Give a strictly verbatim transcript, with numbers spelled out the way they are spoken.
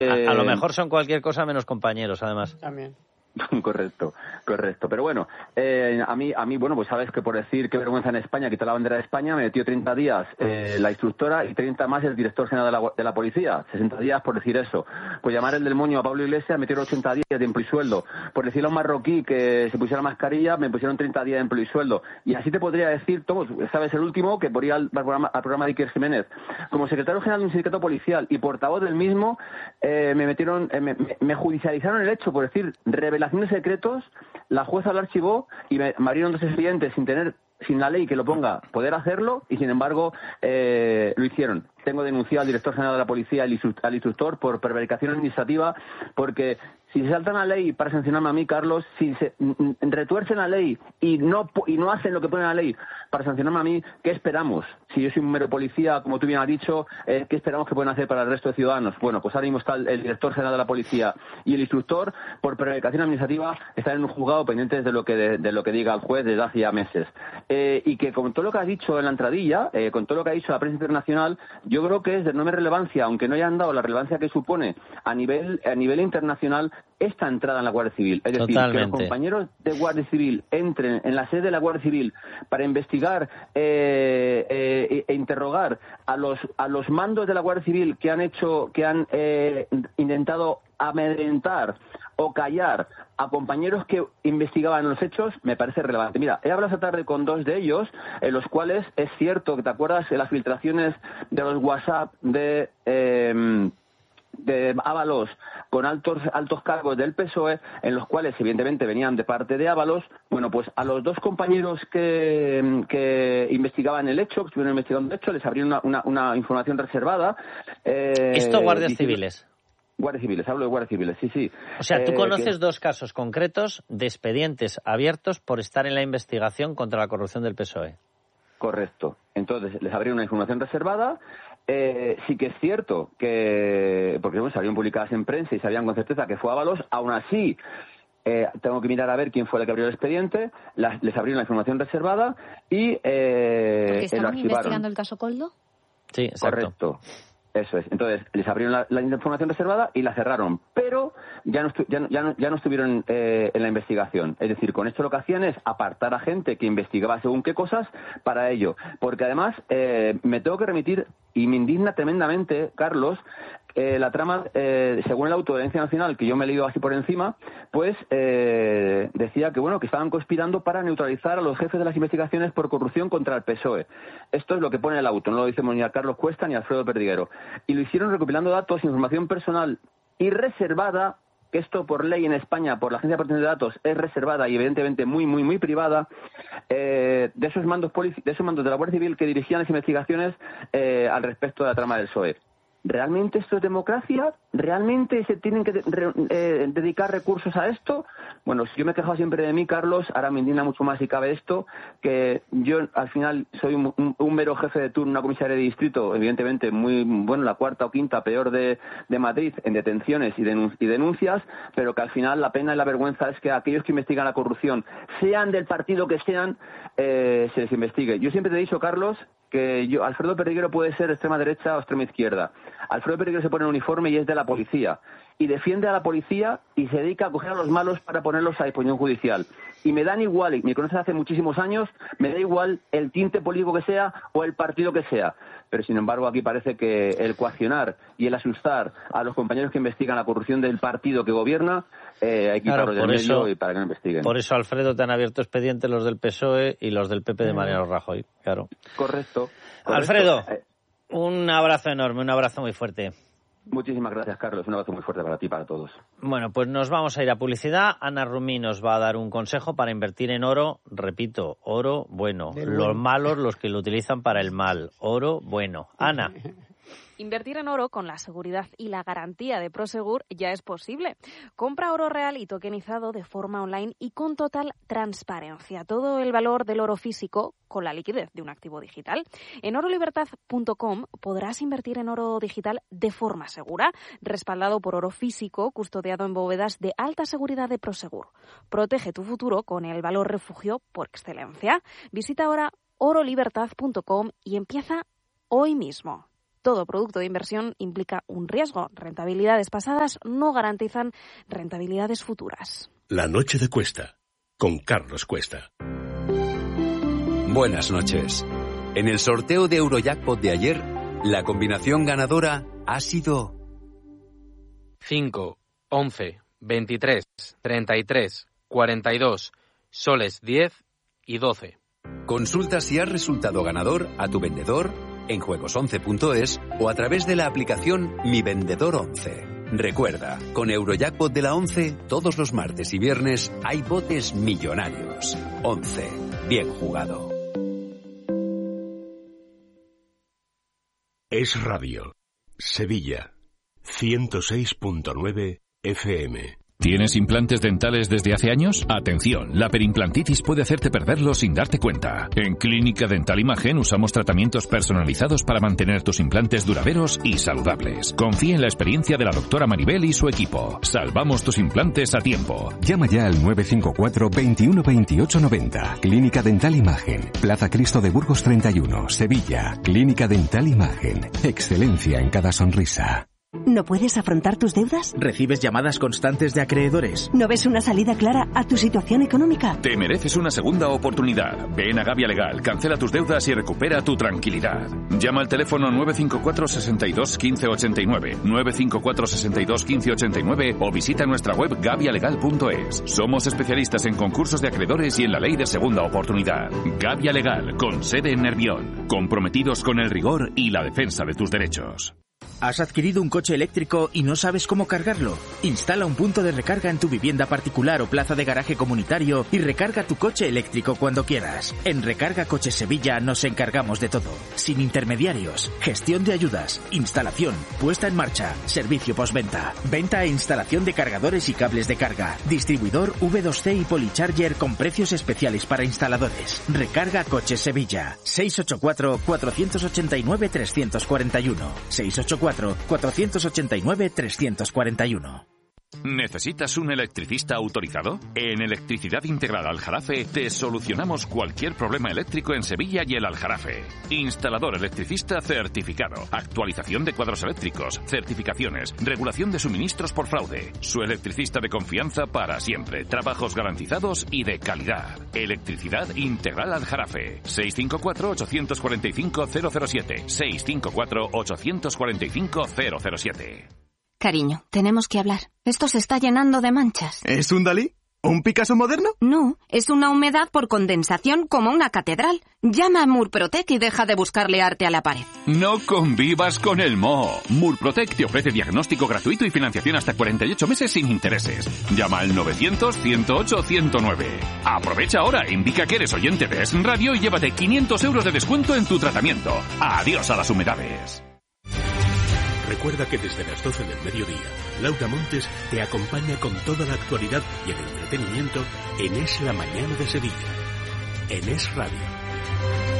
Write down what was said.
Eh, a, a lo mejor son cualquier cosa menos compañeros, además. También. Correcto, correcto. Pero bueno, eh, a mí, a mí, bueno, pues sabes que por decir qué vergüenza en España, quitar la bandera de España, me metió treinta días eh, la instructora y treinta más el director general de la, de la policía. sesenta días por decir eso. Pues llamar el del moño a Pablo Iglesias, me metieron ochenta días de empleo y sueldo. Por decirle a un marroquí que se pusiera mascarilla, me pusieron treinta días de empleo y sueldo. Y así te podría decir, Tomás, sabes el último, que por ir al programa, al programa de Iker Jiménez. Como secretario general de un sindicato policial y portavoz del mismo, eh, me metieron, eh, me, me judicializaron el hecho por decir revelaciones secretos, la jueza lo archivó y me, me abrieron dos expedientes sin tener, sin la ley que lo ponga, poder hacerlo, y sin embargo eh, lo hicieron. Tengo denunciado al director general de la policía, al instructor, por prevaricación administrativa, porque si se saltan la ley para sancionarme a mí, Carlos, si se retuercen la ley y no y no hacen lo que pone la ley para sancionarme a mí, ¿qué esperamos? Si yo soy un mero policía, como tú bien has dicho, eh, ¿qué esperamos que pueden hacer para el resto de ciudadanos? Bueno, pues ahora mismo está el, el director general de la policía y el instructor, por prevaricación administrativa, están en un juzgado pendientes de lo que de, de lo que diga el juez desde hace ya meses. Eh, y que con todo lo que has dicho en la entradilla, eh, con todo lo que ha dicho la prensa internacional, yo creo que es de enorme relevancia, aunque no hayan dado la relevancia que supone a nivel a nivel internacional esta entrada en la Guardia Civil. Es decir, Totalmente. Que los compañeros de Guardia Civil entren en la sede de la Guardia Civil para investigar eh, eh, e interrogar a los a los mandos de la Guardia Civil que han hecho, que han eh, intentado amedrentar o callar a compañeros que investigaban los hechos, me parece relevante. Mira, he hablado esta tarde con dos de ellos, en los cuales es cierto que te acuerdas de las filtraciones de los WhatsApp de... Eh, de Ábalos con altos altos cargos del P S O E, en los cuales evidentemente venían de parte de Ábalos. Bueno, pues a los dos compañeros que, que investigaban el hecho, que estuvieron investigando el hecho, les abrieron una, una, una información reservada. Eh, ¿Esto guardias diciendo, civiles? Guardias civiles, hablo de guardias civiles, sí, sí. O sea, tú eh, conoces que... dos casos concretos de expedientes abiertos por estar en la investigación contra la corrupción del P S O E. Correcto. Entonces, les abrieron una información reservada. Eh, sí que es cierto que, porque bueno, salieron publicadas en prensa y sabían con certeza que fue Ábalos, aún así eh, tengo que mirar a ver quién fue el que abrió el expediente, las, les abrieron la información reservada y eh, ¿Porque estaban lo investigando el caso Coldo? Sí, exacto. Correcto. Eso es. Entonces, les abrieron la, la información reservada y la cerraron, pero ya no, estu ya no, ya no, ya no estuvieron eh, en la investigación. Es decir, con esto lo que hacían es apartar a gente que investigaba según qué cosas para ello. Porque además, eh, me tengo que remitir, y me indigna tremendamente, Carlos, eh, la trama, eh, según el auto de Audiencia Nacional, que yo me he leído así por encima, pues eh, decía que bueno que estaban conspirando para neutralizar a los jefes de las investigaciones por corrupción contra el P S O E. Esto es lo que pone el auto, no lo dice ni a Carlos Cuesta ni a Alfredo Perdiguero. Y lo hicieron recopilando datos, información personal y reservada, que esto por ley en España, por la Agencia de Protección de Datos, es reservada y evidentemente muy, muy, muy privada, eh, de esos mandos de esos mandos de la Guardia Civil que dirigían las investigaciones eh, al respecto de la trama del P S O E. ¿Realmente esto es democracia? ¿Realmente se tienen que de, re, eh, dedicar recursos a esto? Bueno, si yo me he quejado siempre de mí, Carlos, ahora me indigna mucho más si cabe esto, que yo al final soy un, un, un mero jefe de turno, una comisaria de distrito, evidentemente muy, bueno, la cuarta o quinta peor de, de Madrid en detenciones y, denun y denuncias, pero que al final la pena y la vergüenza es que aquellos que investigan la corrupción, sean del partido que sean, eh, se les investigue. Yo siempre te he dicho, Carlos, que yo, Alfredo Perdiguero puede ser extrema derecha o extrema izquierda. Alfredo Perdiguero se pone un uniforme y es de la policía. Y defiende a la policía y se dedica a coger a los malos para ponerlos a disposición judicial. Y me dan igual, y me conoces hace muchísimos años, me da igual el tinte político que sea o el partido que sea. Pero sin embargo aquí parece que el coaccionar y el asustar a los compañeros que investigan la corrupción del partido que gobierna, eh, hay que quitarlos del medio y para que no investiguen. Por eso, Alfredo, te han abierto expedientes los del P S O E y los del P P de Mariano Rajoy, claro. Correcto. correcto. Alfredo, un abrazo enorme, un abrazo muy fuerte. Muchísimas gracias, Carlos. Un abrazo muy fuerte para ti y para todos. Bueno, pues nos vamos a ir a publicidad. Ana Rumí nos va a dar un consejo para invertir en oro. Repito, oro bueno. Los bueno. malos, los que lo utilizan para el mal. Oro bueno. Ana. Invertir en oro con la seguridad y la garantía de Prosegur ya es posible. Compra oro real y tokenizado de forma online y con total transparencia. Todo el valor del oro físico con la liquidez de un activo digital. En oro libertad punto com podrás invertir en oro digital de forma segura, respaldado por oro físico, custodiado en bóvedas de alta seguridad de Prosegur. Protege tu futuro con el valor refugio por excelencia. Visita ahora oro libertad punto com y empieza hoy mismo. todo producto de inversión implica un riesgo. Rentabilidades pasadas no garantizan rentabilidades futuras. La noche de Cuesta, con Carlos Cuesta. Buenas noches. En el sorteo de Eurojackpot de ayer, la combinación ganadora ha sido cinco, once, veintitrés, treinta y tres, cuarenta y dos, soles diez y doce. Consulta si has resultado ganador a tu vendedor en juegos once punto es o a través de la aplicación Mi Vendedor once. Recuerda, con Eurojackpot de la once, todos los martes y viernes hay botes millonarios. once. Bien jugado. Es Radio. Sevilla. ciento seis punto nueve F M. ¿Tienes implantes dentales desde hace años? Atención, la perimplantitis puede hacerte perderlos sin darte cuenta. En Clínica Dental Imagen usamos tratamientos personalizados para mantener tus implantes duraderos y saludables. Confía en la experiencia de la doctora Maribel y su equipo. Salvamos tus implantes a tiempo. Llama ya al nueve cinco cuatro, veintiuno, veintiocho, noventa. Clínica Dental Imagen. Plaza Cristo de Burgos treinta y uno, Sevilla. Clínica Dental Imagen. Excelencia en cada sonrisa. ¿No puedes afrontar tus deudas? ¿Recibes llamadas constantes de acreedores? ¿No ves una salida clara a tu situación económica? Te mereces una segunda oportunidad. Ven a Gavia Legal, cancela tus deudas y recupera tu tranquilidad. Llama al teléfono nueve cinco cuatro, seis dos, uno cinco ocho nueve, nueve cinco cuatro, seis dos, uno cinco ocho nueve o visita nuestra web gavia legal punto es. Somos especialistas en concursos de acreedores y en la ley de segunda oportunidad. Gavia Legal, con sede en Nervión. Comprometidos con el rigor y la defensa de tus derechos. ¿Has adquirido un coche eléctrico y no sabes cómo cargarlo? Instala un punto de recarga en tu vivienda particular o plaza de garaje comunitario y recarga tu coche eléctrico cuando quieras. En Recarga Coches Sevilla nos encargamos de todo. Sin intermediarios, gestión de ayudas, instalación, puesta en marcha, servicio postventa, venta e instalación de cargadores y cables de carga, distribuidor V dos C y Polycharger con precios especiales para instaladores. Recarga Coches Sevilla. seis ocho cuatro, cuatro ocho nueve, tres cuatro uno. seis ocho cuatro, cuatro ocho nueve, tres cuatro uno. ¿Necesitas un electricista autorizado? En Electricidad Integral Aljarafe te solucionamos cualquier problema eléctrico en Sevilla y el Aljarafe. Instalador electricista certificado, actualización de cuadros eléctricos, certificaciones, regulación de suministros por fraude. Su electricista de confianza para siempre, trabajos garantizados y de calidad. Electricidad Integral Aljarafe. seis cinco cuatro, ocho cuatro cinco, cero cero siete. seis cinco cuatro, ocho cuatro cinco, cero cero siete. Cariño, tenemos que hablar. Esto se está llenando de manchas. ¿Es un Dalí? ¿Un Picasso moderno? No, es una humedad por condensación como una catedral. Llama a Murprotec y deja de buscarle arte a la pared. No convivas con el moho. Murprotec te ofrece diagnóstico gratuito y financiación hasta cuarenta y ocho meses sin intereses. Llama al novecientos, ciento ocho, ciento nueve. Aprovecha ahora, indica que eres oyente de Es Radio y llévate quinientos euros de descuento en tu tratamiento. Adiós a las humedades. Recuerda que desde las doce del mediodía, Laura Montes te acompaña con toda la actualidad y el entretenimiento en Es la Mañana de Sevilla, en Es Radio.